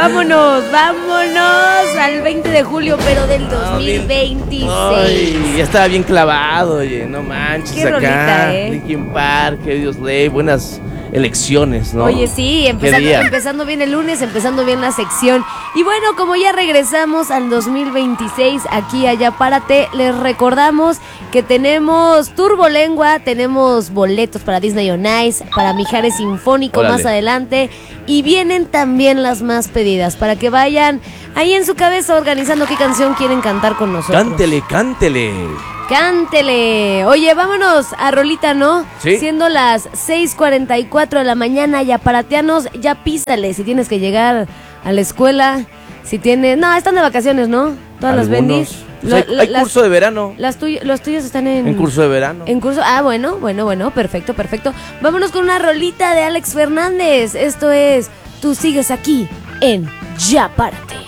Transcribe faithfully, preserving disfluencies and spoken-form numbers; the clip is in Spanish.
vámonos, vámonos al veinte de julio, pero del dos mil veintiséis. Ay, ya estaba bien clavado, oye, no manches. Qué acá. rolita, ¿eh? Linkin Park, Dios ley, buenas elecciones, ¿no? Oye, sí, empezando, empezando bien el lunes, empezando bien la sección. Y bueno, como ya regresamos al dos mil veintiséis, aquí allá párate, les recordamos que tenemos Turbolengua, tenemos boletos para Disney on Ice, para Mijares Sinfónico. Órale. Más adelante, y vienen también las más pedidas, para que vayan ahí en su cabeza organizando qué canción quieren cantar con nosotros. Cántele, cántele. Cántele. Oye, vámonos a rolita, ¿no? Sí. Siendo las seis cuarenta y cuatro de la mañana, ya paratianos, ya písale. Si tienes que llegar a la escuela, si tienes... No, están de vacaciones, ¿no? Todas Algunos. las bendis. Pues hay, hay las, curso de verano. Las tuy los tuyos están en... En curso de verano. En curso... Ah, bueno, bueno, bueno. Perfecto, perfecto. Vámonos con una rolita de Alex Fernández. Esto es Tú Sigues Aquí en Ya Párate.